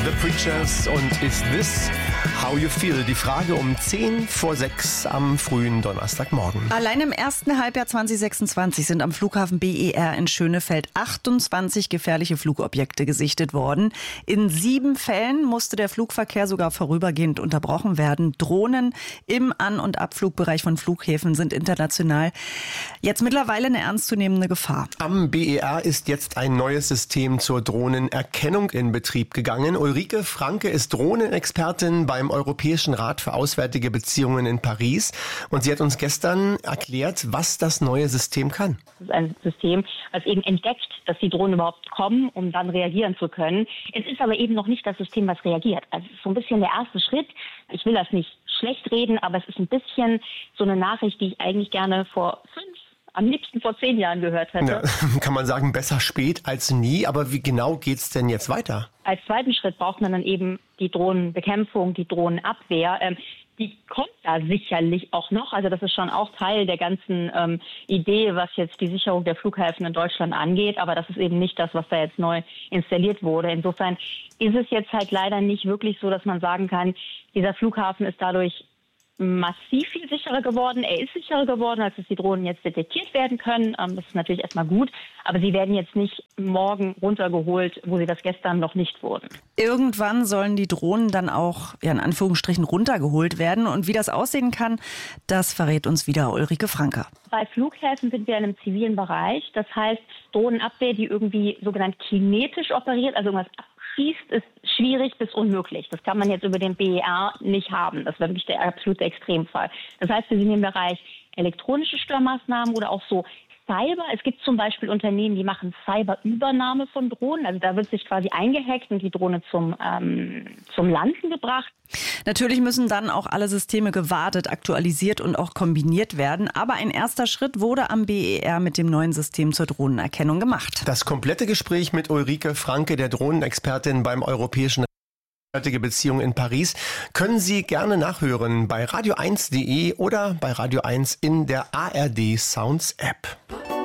The Preachers und Is This How You Feel? Die Frage um 5:10 am frühen Donnerstagmorgen. Allein im ersten Halbjahr 2026 sind am Flughafen BER in Schönefeld 28 gefährliche Flugobjekte gesichtet worden. In 7 Fällen musste der Flugverkehr sogar vorübergehend unterbrochen werden. Drohnen im An- und Abflugbereich von Flughäfen sind international jetzt mittlerweile eine ernstzunehmende Gefahr. Am BER ist jetzt ein neues System zur Drohnenerkennung in Betrieb gegangen. Ulrike Franke ist Drohnenexpertin beim Europäischen Rat für Auswärtige Beziehungen in Paris. Und sie hat uns gestern erklärt, was das neue System kann. Das ist ein System, was eben entdeckt, dass die Drohnen überhaupt kommen, um dann reagieren zu können. Es ist aber eben noch nicht das System, was reagiert. Also es ist so ein bisschen der erste Schritt. Ich will das nicht schlecht reden, aber es ist ein bisschen so eine Nachricht, die ich eigentlich gerne am liebsten vor 10 Jahren gehört hätte. Ja, kann man sagen, besser spät als nie. Aber wie genau geht's denn jetzt weiter? Als zweiten Schritt braucht man dann eben die Drohnenbekämpfung, die Drohnenabwehr. Die kommt da sicherlich auch noch. Also das ist schon auch Teil der ganzen Idee, was jetzt die Sicherung der Flughäfen in Deutschland angeht. Aber das ist eben nicht das, was da jetzt neu installiert wurde. Insofern ist es jetzt halt leider nicht wirklich so, dass man sagen kann, dieser Flughafen ist dadurch massiv viel sicherer geworden. Er ist sicherer geworden, als dass die Drohnen jetzt detektiert werden können. Das ist natürlich erstmal gut, aber sie werden jetzt nicht morgen runtergeholt, wo sie das gestern noch nicht wurden. Irgendwann sollen die Drohnen dann auch, ja, in Anführungsstrichen, runtergeholt werden. Und wie das aussehen kann, das verrät uns wieder Ulrike Franke. Bei Flughäfen sind wir in einem zivilen Bereich. Das heißt, Drohnenabwehr, die irgendwie sogenannt kinetisch operiert, also irgendwas abschießt, ist schwierig bis unmöglich. Das kann man jetzt über den BER nicht haben. Das wäre wirklich der absolute Extremfall. Das heißt, wir sind im Bereich elektronische Störmaßnahmen oder auch so Cyber. Es gibt zum Beispiel Unternehmen, die machen Cyberübernahme von Drohnen. Also da wird sich quasi eingehackt und die Drohne zum Landen gebracht. Natürlich müssen dann auch alle Systeme gewartet, aktualisiert und auch kombiniert werden. Aber ein erster Schritt wurde am BER mit dem neuen System zur Drohnenerkennung gemacht. Das komplette Gespräch mit Ulrike Franke, der Drohnenexpertin beim Europäischen Rat für Auswärtige Beziehungen in Paris, können Sie gerne nachhören bei radio1.de oder bei Radio 1 in der ARD Sounds App.